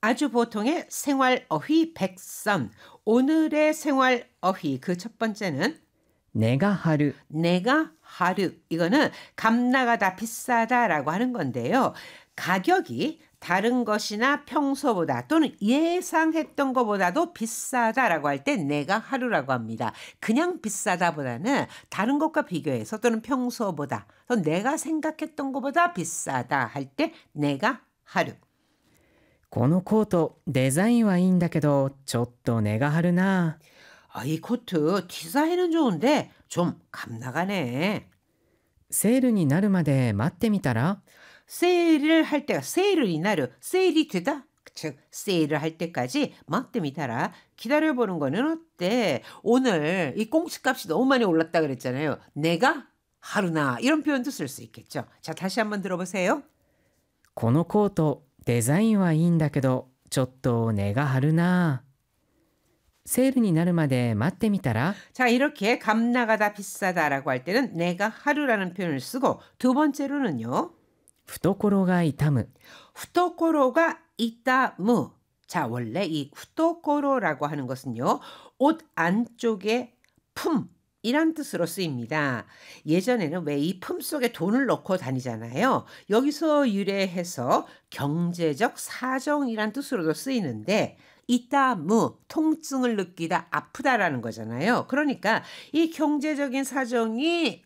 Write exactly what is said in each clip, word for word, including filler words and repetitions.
아주 보통의 생활 어휘 백선. 오늘의 생활 어휘 그 첫 번째는 値が張る 내가 하루. 이거는 값 나가다 비싸다라고 하는 건데요. 가격이 다른 것이나 평소보다 또는 예상했던 것보다도 비싸다라고 할 때 내가 하루라고 합니다. 그냥 비싸다보다는 다른 것과 비교해서 또는 평소보다 또 내가 생각했던 것보다 비싸다 할 때 내가 하루. このコートデザインはいいんだけどちょっと値が張るな 아, 이 코트 디자인은 좋은데 좀 값 나가네. セールになるまで待ってみたら 세일을 할 때가 세일을 이나르 세일이 되다. 즉 세일을 할 때까지 막대미타라 기다려보는 거는 어때? 오늘 이 꽁치값이 너무 많이 올랐다 그랬잖아요. 내가 하루나 이런 표현도 쓸 수 있겠죠. 자, 다시 한번 들어보세요. このコートデザインはいいんだけどちょっと値が張るなセールになるまで待ってみたら 자, 이렇게 값 나가다 비싸다라고 할 때는 내가 하루라는 표현을 쓰고 두 번째로는요. 懐が痛む 후토코로가 이따무. 자, 원래 이 후토코로라고 하는 것은요. 옷 안쪽에 품 이란 뜻으로 쓰입니다. 예전에는 왜 이 품 속에 돈을 넣고 다니잖아요. 여기서 유래해서 경제적 사정이란 뜻으로도 쓰이는데 이따무 통증을 느끼다 아프다라는 거잖아요. 그러니까 이 경제적인 사정이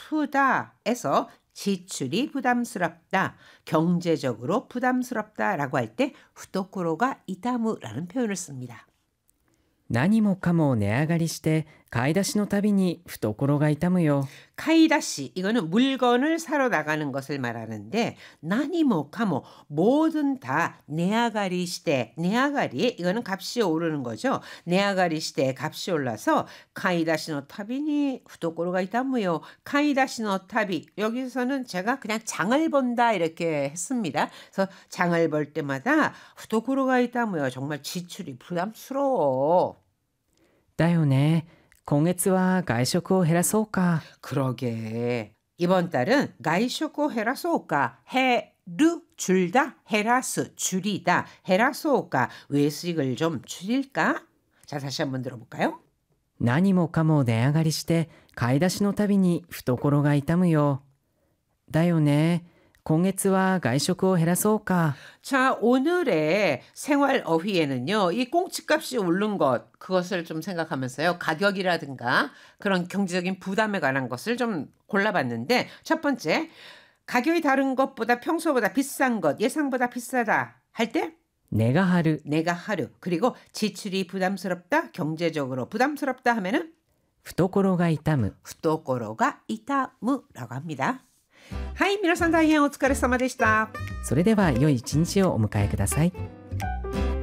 아프다에서 지출이 부담스럽다, 경제적으로 부담스럽다라고 할 때 후토코로가 이따무라는 표현을 씁니다. 何もかも値上がりして買い出しのたびに懐が痛むよ 카이다시 이거는 물건을 사러 나가는 것을 말하는데 나니모 카모 뭐든 다 네아가리 시대 네아가리 이거는 값이 오르는 거죠. 네아가리 시대에 값이 올라서 카이다시노 타비니 후토코로가 이따무요. 카이다시노 타비 여기서는 제가 그냥 장을 본다 이렇게 했습니다. 그래서 장을 볼 때마다 후토코로가 이따무요. 정말 지출이 부담스러워. だよね今月は外食を減らそうか 그러게. 이번 달은 가이쇼코 헤라소오까 해르 줄다 헤라스 줄이다 헤라소오까 외식을 좀 줄일까? 자, 다시 한번 들어볼까요? 何もかも値上がりして買い出しのたびに懐が痛むよだよね今月は外食を減らそうか 자, 오늘의 생활 어휘에는요. 이 꽁치값이 오른 것 그것을 좀 생각하면서요. 가격이라든가 그런 경제적인 부담에 관한 것을 좀 골라봤는데 첫 번째 가격이 다른 것보다 평소보다 비싼 것 예상보다 비싸다 할 때 値が張る 내가 하루 그리고 지출이 부담스럽다 경제적으로 부담스럽다 하면은 懐が痛む 후토코로가 이타무라고 합니다. 하이, 皆さん大変お疲れ様でした。 それでは良い一日をお迎えください